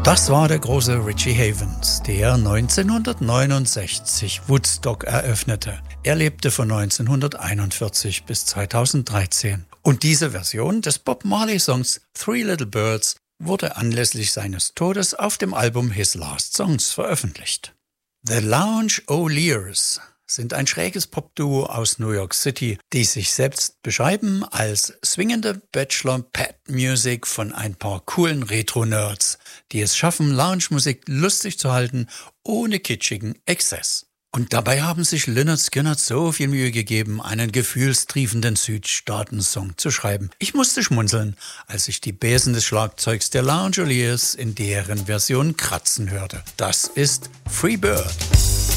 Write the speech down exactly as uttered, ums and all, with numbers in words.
Das war der große Richie Havens, der neunzehnhundertneunundsechzig Woodstock eröffnete. Er lebte von neunzehnhunderteinundvierzig bis zweitausenddreizehn. Und diese Version des Bob Marley-Songs Three Little Birds wurde anlässlich seines Todes auf dem Album His Last Songs veröffentlicht. The Lounge O'Lears sind ein schräges Popduo aus New York City, die sich selbst beschreiben als swingende Bachelor-Pad-Music von ein paar coolen Retro-Nerds, die es schaffen, Lounge-Musik lustig zu halten, ohne kitschigen Exzess. Und dabei haben sich Lynyrd Skynyrd so viel Mühe gegeben, einen gefühlstriefenden Südstaaten-Song zu schreiben. Ich musste schmunzeln, als ich die Besen des Schlagzeugs der Lounge O'Lears in deren Version kratzen hörte. Das ist Free Bird.